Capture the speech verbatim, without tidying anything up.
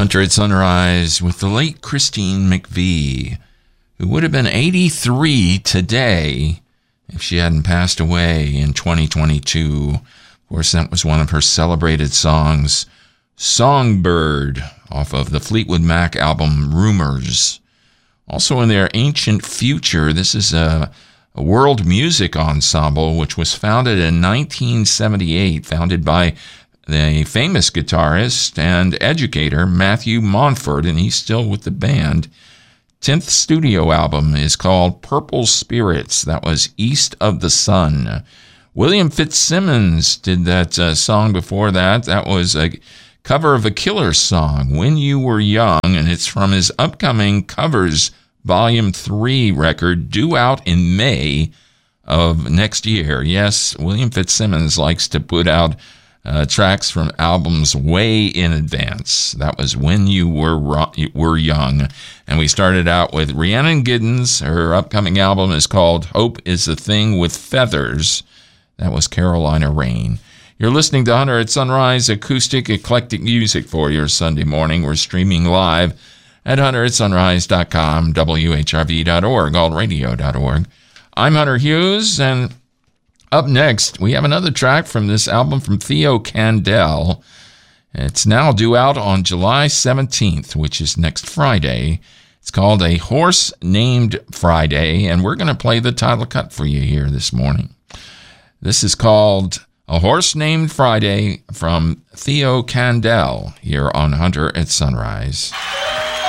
Hunter at Sunrise with the late Christine McVie, who would have been eighty-three today if she hadn't passed away in twenty twenty-two. Of course, that was one of her celebrated songs, Songbird, off of the Fleetwood Mac album Rumors. Also in their Ancient Future, this is a, a world music ensemble which was founded in nineteen seventy-eight, founded by the famous guitarist and educator Matthew Montfort, and he's still with the band. tenth studio album is called Purple Spirits. That was East of the Sun. William Fitzsimmons did that uh, song before that. That was a cover of a Killer song, When You Were Young, and it's from his upcoming Covers Volume three record, due out in May of next year. Yes, William Fitzsimmons likes to put out Uh, tracks from albums way in advance. That was When You Were Ro- Were Young. And we started out with Rhiannon Giddens. Her upcoming album is called Hope is the Thing with Feathers. That was Carolina Rain. You're listening to Hunter at Sunrise, acoustic, eclectic music for your Sunday morning. We're streaming live at hunter at sunrise dot com, W H R V dot org, alt radio dot org. I'm Hunter Hughes, and up next, we have another track from this album from Theo Kandel. It's now due out on July seventeenth, which is next Friday. It's called A Horse Named Friday, and we're going to play the title cut for you here this morning. This is called A Horse Named Friday from Theo Kandel here on Hunter at Sunrise.